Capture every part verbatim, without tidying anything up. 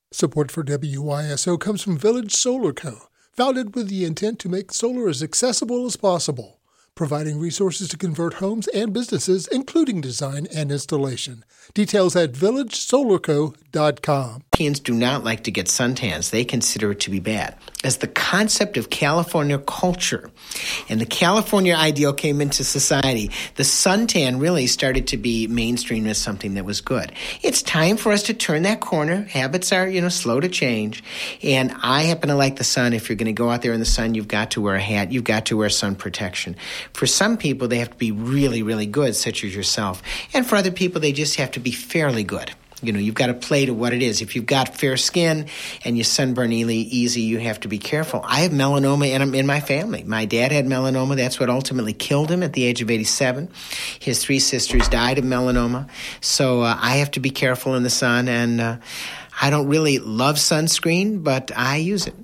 Support for W Y S O comes from Village Solar Co., founded with the intent to make solar as accessible as possible, providing resources to convert homes and businesses, including design and installation. Details at village solar co dot com. Europeans do not like to get suntans. They consider it to be bad. As the concept of California culture and the California ideal came into society, the suntan really started to be mainstream as something that was good. It's time for us to turn that corner. Habits are, you know, slow to change. And I happen to like the sun. If you're going to go out there in the sun, you've got to wear a hat. You've got to wear sun protection. For some people, they have to be really, really good, such as yourself. And for other people, they just have to be fairly good. You know, you've got to play to what it is. If you've got fair skin and you sunburn easy, you have to be careful. I have melanoma in, in my family. My dad had melanoma. That's what ultimately killed him at the age of eighty-seven. His three sisters died of melanoma. So uh, I have to be careful in the sun. And uh, I don't really love sunscreen, but I use it.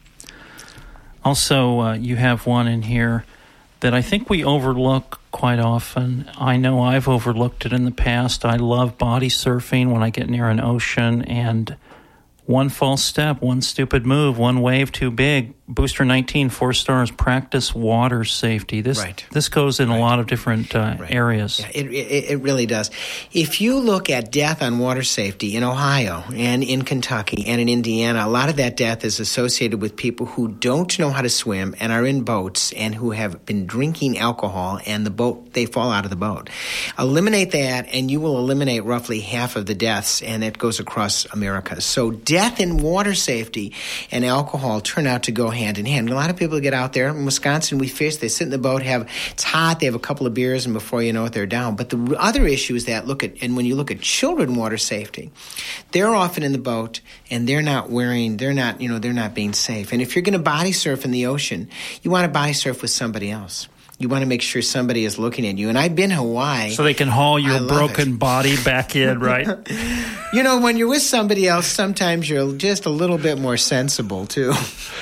Also, uh, you have one in here that I think we overlook quite often. I know I've overlooked it in the past. I love body surfing when I get near an ocean, and one false step, one stupid move, one wave too big. Booster nineteen, four stars, practice water safety. This right. this goes in right. a lot of different uh, right. areas. Yeah, it, it, it really does. If you look at death on water safety in Ohio and in Kentucky and in Indiana, a lot of that death is associated with people who don't know how to swim and are in boats and who have been drinking alcohol, and the boat, they fall out of the boat. Eliminate that and you will eliminate roughly half of the deaths, and it goes across America. So death in water safety and alcohol turn out to go hand in hand. A lot of people get out there. In Wisconsin, we fish. They sit in the boat, have it's hot. They have a couple of beers, and before you know it, they're down. But the other issue is that look at, and when you look at children water safety, they're often in the boat and they're not wearing, they're not, you know, they're not being safe. And if you're going to body surf in the ocean, you want to body surf with somebody else. You want to make sure somebody is looking at you. And I've been to Hawaii. So they can haul your broken it. body back in, right? You know, when you're with somebody else, sometimes you're just a little bit more sensible, too.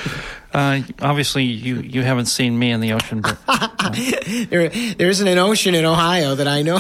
Uh, obviously, you, you haven't seen me in the ocean. But, uh, there, there isn't an ocean in Ohio that I know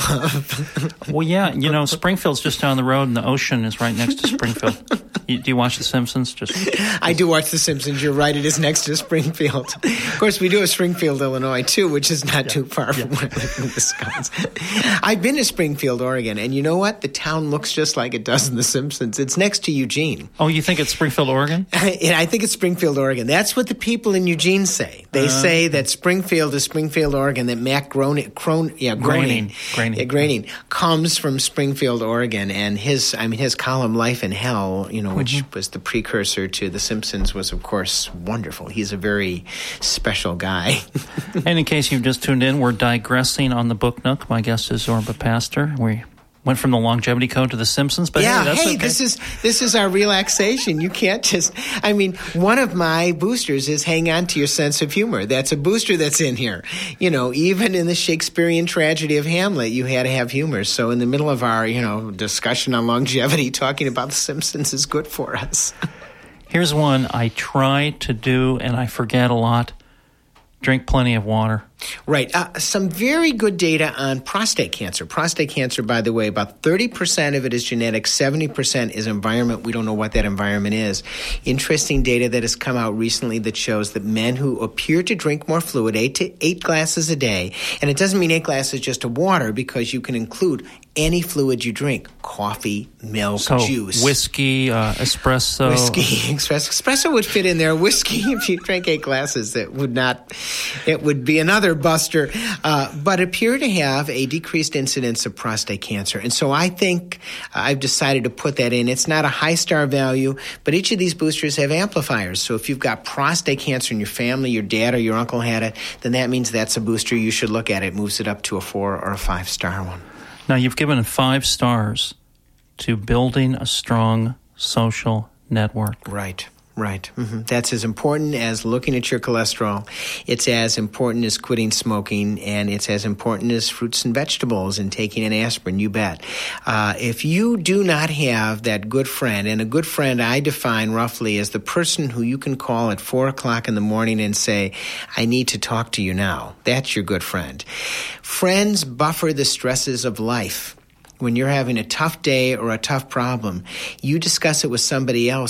of. Well, yeah, you know, Springfield's just down the road, and the ocean is right next to Springfield. You, do you watch The Simpsons? Just, just I do watch The Simpsons. You're right; it is next to Springfield. Of course, we do have Springfield, Illinois, too, which is not yeah. too far yeah. from where I live in Wisconsin. I've been to Springfield, Oregon, and you know what? The town looks just like it does in The Simpsons. It's next to Eugene. Oh, you think it's Springfield, Oregon? I, I think it's Springfield, Oregon. That's what the people in Eugene say. They uh, say that Springfield is Springfield, Oregon, that Matt Groening, Cron, yeah, Groening, Groening, yeah, Groening comes from Springfield, Oregon, and his, I mean, his column "Life in Hell," you know, which mm-hmm. was the precursor to The Simpsons, was of course wonderful. He's a very special guy. And in case you've just tuned in, we're digressing on the Book Nook. My guest is Zorba Pastor. We went from the Longevity Code to The Simpsons, but yeah, hey, that's hey, okay. this is this is our relaxation. You can't just. I mean, one of my boosters is hang on to your sense of humor. That's a booster that's in here. You know, even in the Shakespearean tragedy of Hamlet, you had to have humor. So in the middle of our, you know, discussion on longevity, talking about The Simpsons is good for us. Here's one I try to do, and I forget a lot. Drink plenty of water. Right. Uh, some very good data on prostate cancer. Prostate cancer, by the way, about thirty percent of it is genetic, seventy percent is environment. We don't know what that environment is. Interesting data that has come out recently that shows that men who appear to drink more fluid, eight to eight glasses a day, and it doesn't mean eight glasses just of water, because you can include any fluid you drink, coffee, milk, so, juice. Whiskey, uh, espresso. Whiskey, espresso. Espresso would fit in there. Whiskey, if you drank eight glasses, that would not, it would be another buster, uh, but appear to have a decreased incidence of prostate cancer. And so I think I've decided to put that in. It's not a high star value, but each of these boosters have amplifiers. So if you've got prostate cancer in your family, your dad or your uncle had it, then that means that's a booster you should look at. It moves it up to a four or a five star one. Now, you've given five stars to building a strong social network. Right. Right. Mm-hmm. That's as important as looking at your cholesterol. It's as important as quitting smoking, and it's as important as fruits and vegetables and taking an aspirin, you bet. Uh, if you do not have that good friend, and a good friend I define roughly as the person who you can call at four o'clock in the morning and say, I need to talk to you now. That's your good friend. Friends buffer the stresses of life. When you're having a tough day or a tough problem, you discuss it with somebody else